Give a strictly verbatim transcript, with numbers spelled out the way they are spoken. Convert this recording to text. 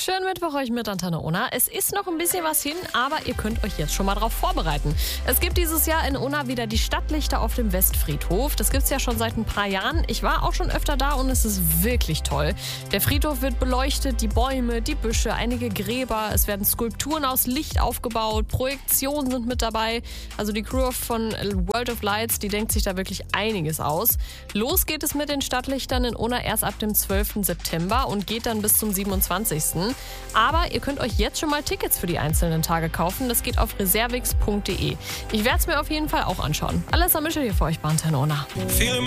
Schönen Mittwoch euch mit Antenne Unna. Es ist noch ein bisschen was hin, aber ihr könnt euch jetzt schon mal drauf vorbereiten. Es gibt dieses Jahr in Unna wieder die Stadtlichter auf dem Westfriedhof. Das gibt es ja schon seit ein paar Jahren. Ich war auch schon öfter da und es ist wirklich toll. Der Friedhof wird beleuchtet, die Bäume, die Büsche, einige Gräber. Es werden Skulpturen aus Licht aufgebaut, Projektionen sind mit dabei. Also die Crew von World of Lights, die denkt sich da wirklich einiges aus. Los geht es mit den Stadtlichtern in Unna erst ab dem zwölften September und geht dann bis zum siebenundzwanzigsten Aber ihr könnt euch jetzt schon mal Tickets für die einzelnen Tage kaufen. Das geht auf reservix punkt de. Ich werde es mir auf jeden Fall auch anschauen. Alles am Mischel hier für euch bei Antenne Unna.